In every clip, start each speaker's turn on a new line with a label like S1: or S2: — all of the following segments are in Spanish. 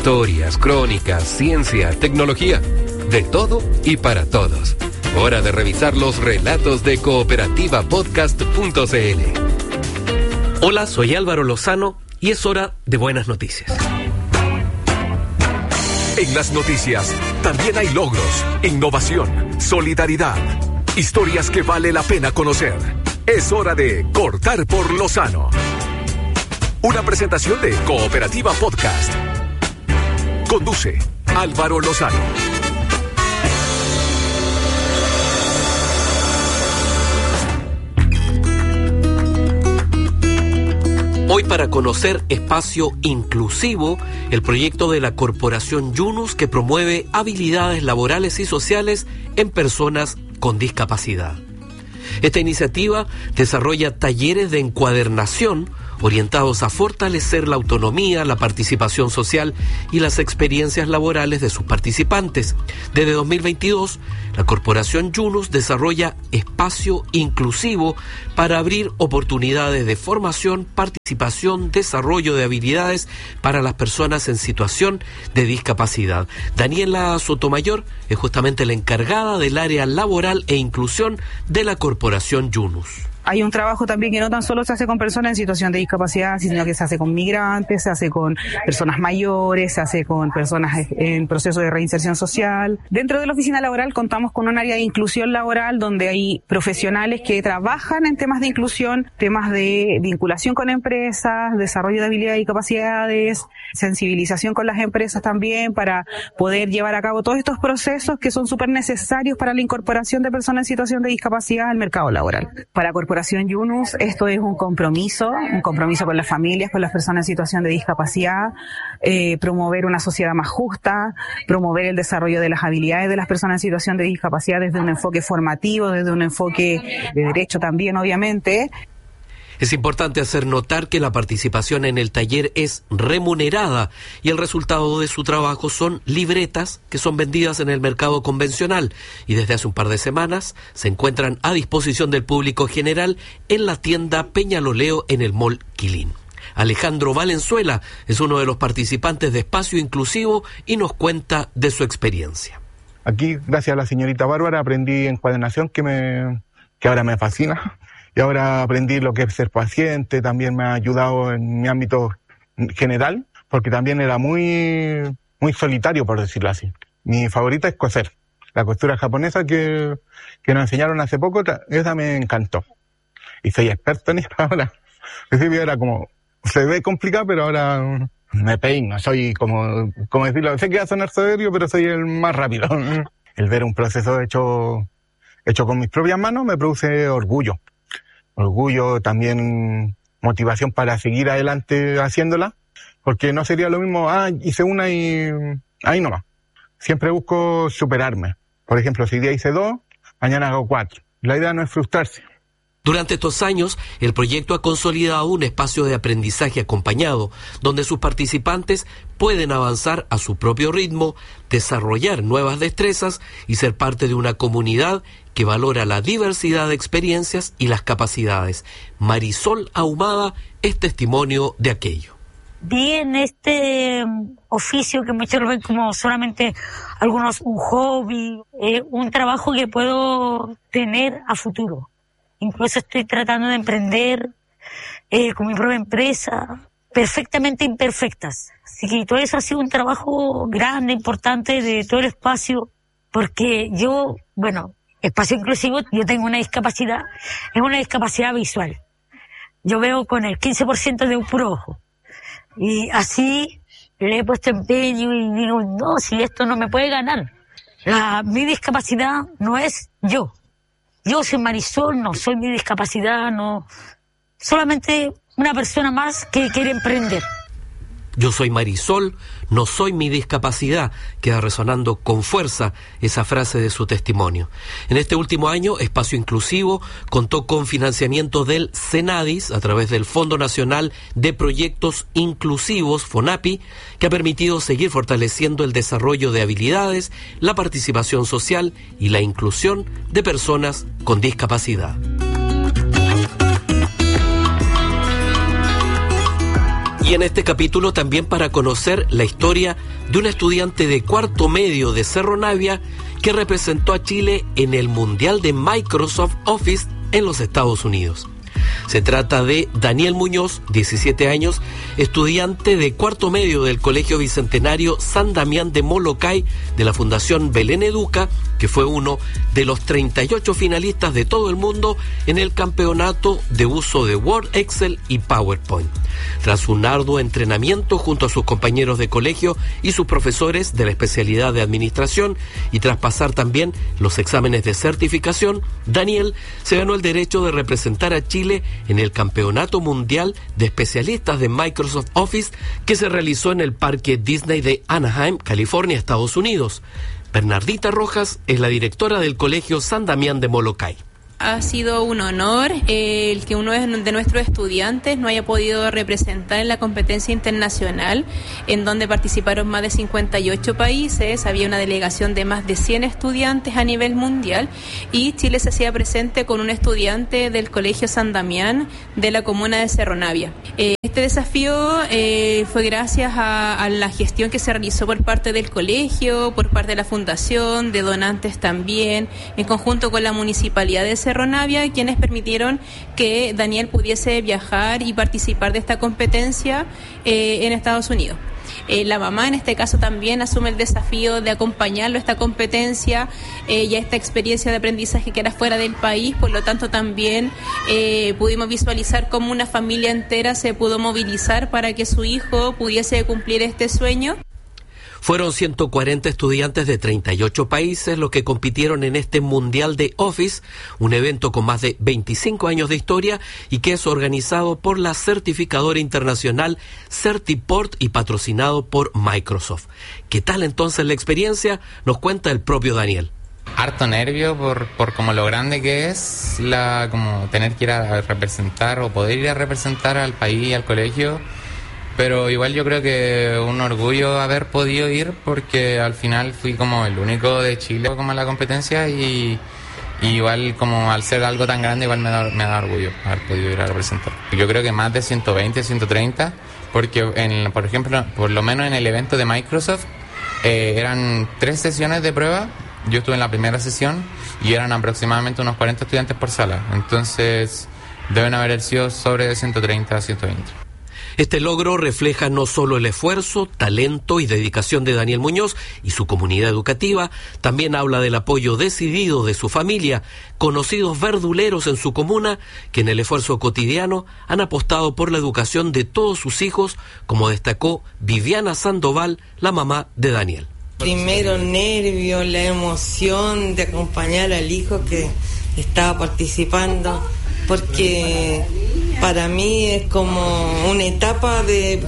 S1: Historias, crónicas, ciencia, tecnología. De todo y para todos. Hora de revisar los relatos de cooperativapodcast.cl.
S2: Hola, soy Álvaro Lozano y es hora de buenas noticias.
S3: En las noticias también hay logros, innovación, solidaridad, historias que vale la pena conocer. Es hora de Cortar por Lozano. Una presentación de Cooperativa Podcast. Conduce Álvaro Lozano.
S2: Hoy para conocer Espacio Inclusivo, el proyecto de la Corporación Yunus que promueve habilidades laborales y sociales en personas con discapacidad. Esta iniciativa desarrolla talleres de encuadernación orientados a fortalecer la autonomía, la participación social y las experiencias laborales de sus participantes. Desde 2022, la Corporación Yunus desarrolla Espacio Inclusivo para abrir oportunidades de formación, participación, desarrollo de habilidades para las personas en situación de discapacidad. Daniela Sotomayor es justamente la encargada del área laboral e inclusión de la Corporación Yunus.
S4: Hay un trabajo también que no tan solo se hace con personas en situación de discapacidad, sino que se hace con migrantes, se hace con personas mayores, se hace con personas en proceso de reinserción social. Dentro de la oficina laboral contamos con un área de inclusión laboral donde hay profesionales que trabajan en temas de inclusión, temas de vinculación con empresas, desarrollo de habilidades y capacidades, sensibilización con las empresas también para poder llevar a cabo todos estos procesos que son súper necesarios para la incorporación de personas en situación de discapacidad al mercado laboral. Para Corporación Yunus, esto es un compromiso con las familias, con las personas en situación de discapacidad, promover una sociedad más justa, promover el desarrollo de las habilidades de las personas en situación de discapacidad desde un enfoque formativo, desde un enfoque de derecho también, obviamente.
S2: Es importante hacer notar que la participación en el taller es remunerada y el resultado de su trabajo son libretas que son vendidas en el mercado convencional y desde hace un par de semanas se encuentran a disposición del público general en la tienda Peñaloleo en el Mall Quilín. Alejandro Valenzuela es uno de los participantes de Espacio Inclusivo y nos cuenta de su experiencia.
S5: Aquí, gracias a la señorita Bárbara, aprendí encuadernación que ahora me fascina. Y ahora aprendí lo que es ser paciente, también me ha ayudado en mi ámbito general, porque también era muy solitario, por decirlo así. Mi favorita es coser. La costura japonesa que nos enseñaron hace poco, esa me encantó. Y soy experto en eso ahora. Al principio era como, se ve complicado, pero ahora me peino. Soy como decirlo, sé que va a sonar soberbio, pero soy el más rápido. El ver un proceso hecho con mis propias manos me produce orgullo. Orgullo, también motivación para seguir adelante haciéndola, porque no sería lo mismo, hice una y ahí nomás. Siempre busco superarme. Por ejemplo, si día hice 2, mañana hago 4. La idea no es frustrarse.
S2: Durante estos años, el proyecto ha consolidado un espacio de aprendizaje acompañado, donde sus participantes pueden avanzar a su propio ritmo, desarrollar nuevas destrezas y ser parte de una comunidad que valora la diversidad de experiencias y las capacidades. Marisol Ahumada es testimonio de aquello.
S6: Vi en este oficio que muchos lo ven como solamente algunos un hobby, un trabajo que puedo tener a futuro. Incluso estoy tratando de emprender con mi propia empresa, perfectamente imperfectas. Así que todo eso ha sido un trabajo grande, importante de todo el espacio, porque Espacio Inclusivo, yo tengo una discapacidad, es una discapacidad visual. Yo veo con el 15% de un puro ojo. Y así le he puesto empeño y digo, no, si esto no me puede ganar. Mi discapacidad no es yo. Yo soy Marisol, no soy mi discapacidad, no. Solamente una persona más que quiere emprender.
S2: Yo soy Marisol, no soy mi discapacidad. Queda resonando con fuerza esa frase de su testimonio. En este último año, Espacio Inclusivo contó con financiamiento del CENADIS a través del Fondo Nacional de Proyectos Inclusivos, FONAPI, que ha permitido seguir fortaleciendo el desarrollo de habilidades, la participación social y la inclusión de personas con discapacidad. Y en este capítulo también para conocer la historia de un estudiante de cuarto medio de Cerro Navia que representó a Chile en el Mundial de Microsoft Office en los Estados Unidos. Se trata de Daniel Muñoz, 17 años, estudiante de cuarto medio del Colegio Bicentenario San Damián de Molokai de la Fundación Belén Educa, que fue uno de los 38 finalistas de todo el mundo en el campeonato de uso de Word, Excel y PowerPoint. Tras un arduo entrenamiento junto a sus compañeros de colegio y sus profesores de la especialidad de administración y tras pasar también los exámenes de certificación, Daniel se ganó el derecho de representar a Chile en el Campeonato Mundial de Especialistas de Microsoft Office que se realizó en el Parque Disney de Anaheim, California, Estados Unidos. Bernardita Rojas es la directora del Colegio San Damián de Molokai.
S7: Ha sido un honor el que uno de nuestros estudiantes no haya podido representar en la competencia internacional, en donde participaron más de 58 países, había una delegación de más de 100 estudiantes a nivel mundial y Chile se hacía presente con un estudiante del Colegio San Damián de la comuna de Cerro Navia. Este desafío fue gracias a la gestión que se realizó por parte del colegio, por parte de la fundación, de donantes también, en conjunto con la municipalidad de Cerro Navia, quienes permitieron que Daniel pudiese viajar y participar de esta competencia en Estados Unidos. La mamá en este caso también asume el desafío de acompañarlo a esta competencia y a esta experiencia de aprendizaje que era fuera del país, por lo tanto también pudimos visualizar cómo una familia entera se pudo movilizar para que su hijo pudiese cumplir este sueño.
S2: Fueron 140 estudiantes de 38 países los que compitieron en este Mundial de Office, un evento con más de 25 años de historia y que es organizado por la certificadora internacional Certiport y patrocinado por Microsoft. ¿Qué tal entonces la experiencia? Nos cuenta el propio Daniel.
S8: Harto nervio por como lo grande que es como tener que ir a representar o poder ir a representar al país y al colegio. Pero igual yo creo que un orgullo haber podido ir porque al final fui como el único de Chile como en la competencia y igual como al ser algo tan grande igual me da orgullo haber podido ir a representar. Yo creo que más de 120, 130 porque por ejemplo, por lo menos en el evento de Microsoft eran 3 sesiones de prueba. Yo estuve en la primera sesión y eran aproximadamente unos 40 estudiantes por sala. Entonces deben haber sido sobre 130 a 120.
S2: Este logro refleja no solo el esfuerzo, talento y dedicación de Daniel Muñoz y su comunidad educativa, también habla del apoyo decidido de su familia, conocidos verduleros en su comuna, que en el esfuerzo cotidiano han apostado por la educación de todos sus hijos, como destacó Viviana Sandoval, la mamá de Daniel.
S9: Primero nervios, la emoción de acompañar al hijo que estaba participando, porque para mí es como una etapa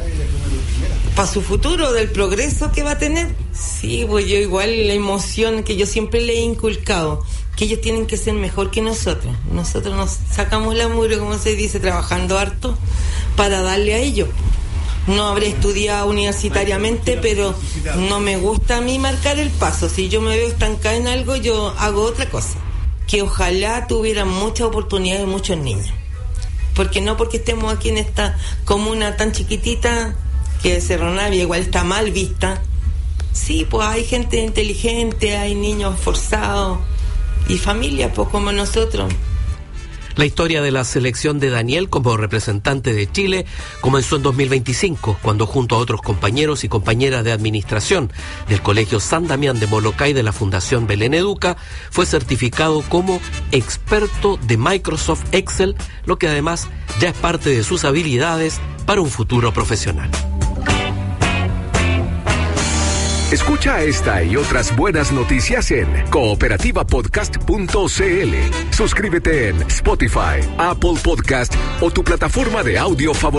S9: para su futuro, del progreso que va a tener. Sí, pues yo igual la emoción que yo siempre le he inculcado, que ellos tienen que ser mejor que nosotros. Nosotros nos sacamos la mugre, como se dice, trabajando harto para darle a ellos. No habré estudiado universitariamente, pero no me gusta a mí marcar el paso. Si yo me veo estancada en algo, yo hago otra cosa. Que ojalá tuvieran muchas oportunidades muchos niños. Porque no porque estemos aquí en esta comuna tan chiquitita, que Cerro Navia igual está mal vista. Sí, pues hay gente inteligente, hay niños esforzados y familias pues como nosotros.
S2: La historia de la selección de Daniel como representante de Chile comenzó en 2025, cuando junto a otros compañeros y compañeras de administración del Colegio San Damián de Molokai de la Fundación Belén Educa, fue certificado como experto de Microsoft Excel, lo que además ya es parte de sus habilidades para un futuro profesional.
S3: Escucha esta y otras buenas noticias en cooperativapodcast.cl. Suscríbete en Spotify, Apple Podcast o tu plataforma de audio favorita.